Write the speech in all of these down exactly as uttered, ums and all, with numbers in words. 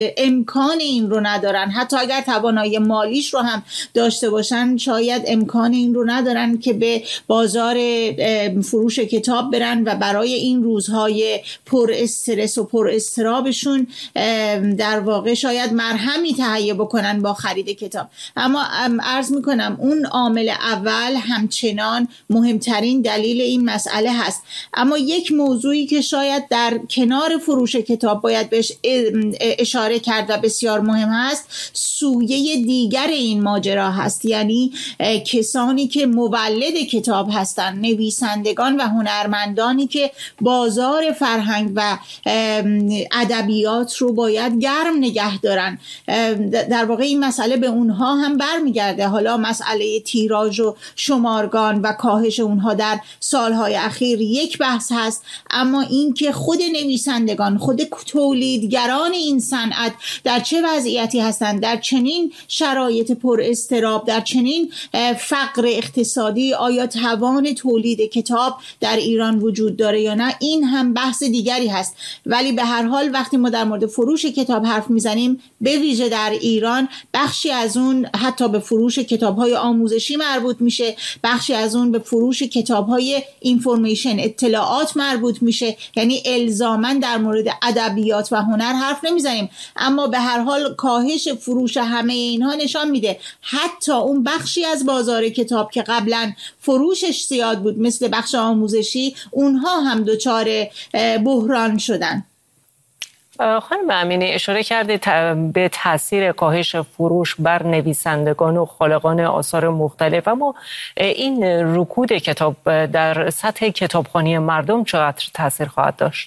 امکان این رو ندارن، حتی اگر توانایی مالیش رو هم داشته باشن شاید امکان این رو ندارن که به بازار فروش کتاب برن و برای این روزهای پر استرس و پر اضطرابشون در واقع شاید مرهمی تهیه بکنن با خرید کتاب. اما عرض میکنم اون عامل اول همچنان مهمترین دلیل این مسئله هست. اما یک موضوعی که شاید در کنار فروش کتاب باید بهش اشاره کرد و بسیار مهم هست، سویه دیگر این ماجرا هست، یعنی کسانی که مولد کتاب هستند، نویسندگان و هنرمندانی که بازار فرهنگ و ادبیات رو باید گرم نگه دارن. در واقع این مسئله به اونها هم برمیگرده. حالا مسئله تیراژ و شمارگان و کاهش اونها در سالهای اخیر یک بحث هست، اما این که خود نویسندگان، خود تولیدگران این صنعت در چه وضعیتی هستند، در چنین شرایط پر اضطراب، در چنین فقر اقتصادی، آیا توان تولید کتاب در ایران وجود داره یا نه، این هم بحث دیگری هست. ولی به هر حال وقتی ما در مورد فروش کتاب حرف میزنیم، به ویژه در ایران بخشی از اون حتی به فروش کتاب‌های آموزشی مربوط میشه، بخشی از اون به فروش کتاب‌های اینفورمیشن، اطلاعات مربوط میشه. یعنی الزاماً در مورد ادبیات و هنر حرف نمیزنیم، اما به هر حال کاهش فروش همه اینها نشان میده حتی اون بخشی از بازار کتاب که قبلا فروشش زیاد بود مثل بخش آموزشی، اونها هم دچار بحران شدن. خانم امینی اشاره کردید به تاثیر کاهش فروش بر نویسندگان و خالقان آثار مختلف، اما این رکود کتاب در سطح کتابخوانی مردم چقدر تاثیر خواهد داشت؟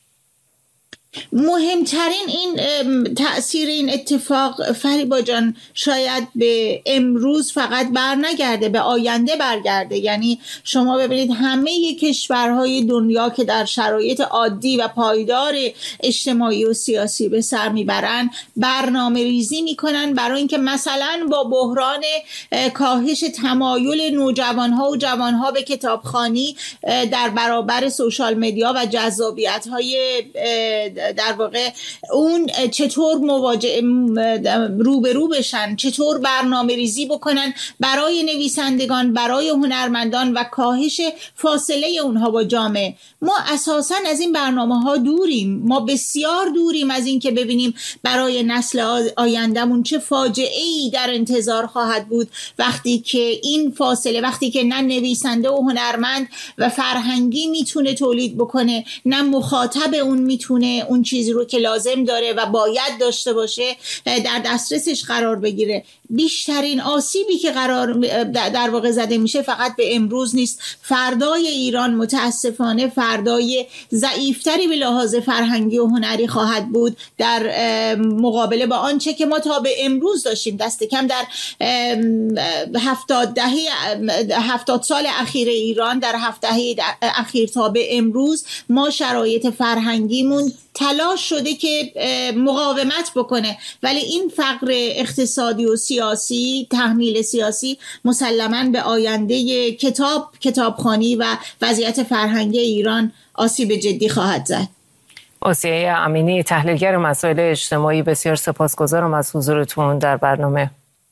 مهمترین این تأثیر این اتفاق فریبا جان شاید به امروز فقط بر نگرده، به آینده برگرده. یعنی شما ببینید همه کشورهای دنیا که در شرایط عادی و پایدار اجتماعی و سیاسی به سر میبرن، برنامه ریزی میکنن برای اینکه مثلا با بحران کاهش تمایل نوجوانها و جوانها به کتابخوانی در برابر سوشال مدیا و جذابیت‌های در واقع اون چطور مواجه روبرو بشن، چطور برنامه ریزی بکنن برای نویسندگان، برای هنرمندان و کاهش فاصله اونها با جامعه. ما اساساً از این برنامه ها دوریم، ما بسیار دوریم از این که ببینیم برای نسل آیندهمون چه فاجعه ای در انتظار خواهد بود وقتی که این فاصله، وقتی که نه نویسنده و هنرمند و فرهنگی میتونه تولید بکنه، نه مخاطب اون میتونه اون چیزی رو که لازم داره و باید داشته باشه در دسترسش قرار بگیره. بیشترین آسیبی که قرار در واقع زده میشه فقط به امروز نیست، فردای ایران متاسفانه فردای ضعیفتری به لحاظ فرهنگی و هنری خواهد بود در مقابله با آنچه که ما تا به امروز داشتیم. دست کم در هفتاد دهه هفتاد سال اخیر ایران، در هفت دهه اخیر تا به امروز ما شرایط فرهنگیمون تلاش شده که مقاومت بکنه، ولی این فقر اقتصادی و سیاسی، تحمیل سیاسی مسلماً به آینده کتاب، کتابخوانی و وضعیت فرهنگی ایران آسیب جدی خواهد زد. آسیه امینی، تحلیلگر مسائل اجتماعی، بسیار سپاسگزارم از حضورتون در برنامه.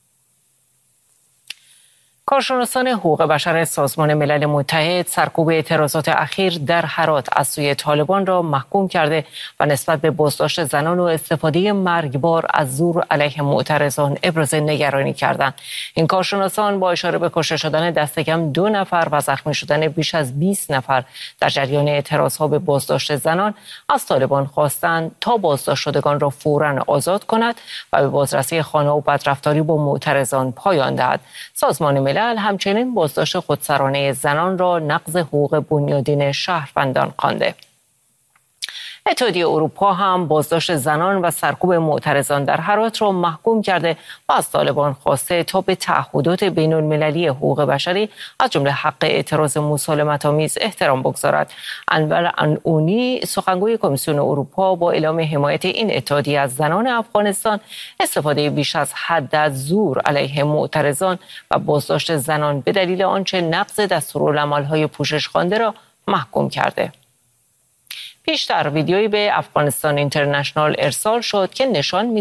کارشناسان حقوق بشر سازمان ملل متحد سرکوب اعتراضات اخیر در هرات از سوی طالبان را محکوم کرده و نسبت به بازداشت زنان و استفاده مرگبار از زور علیه معترضان ابراز نگرانی کردند. این کارشناسان با اشاره به کشته شدن دست کم دو نفر و زخمی شدن بیش از بیست نفر در جریان اعتراضها به بازداشت زنان از طالبان خواستند تا بازداشت شدگان را فوراً آزاد کند و به بازرسی خانه و بدرفتاری با معترضان پایان دهد. سازمان ملل همچنین بازداشت خودسرانه زنان را نقض حقوق بنیادین شهروندان خوانده. اتحادیه اروپا هم بازداشت زنان و سرکوب معترضان در هرات را محکوم کرده و از طالبان خواسته تا به تعهدات بین المللی حقوق بشری از جمله حق اعتراض مسالمت‌آمیز احترام بگذارد. انور انعونی، سخنگوی کمیسیون اروپا، با اعلام حمایت این اتحادیه از زنان افغانستان، استفاده بیش از حد از زور علیه معترضان و بازداشت زنان به دلیل آنچه نقض دستورالعمل‌های پوشش خوانده را محکوم کرده. پیشتر ویدیویی به افغانستان اینترنشنال ارسال شد که نشان می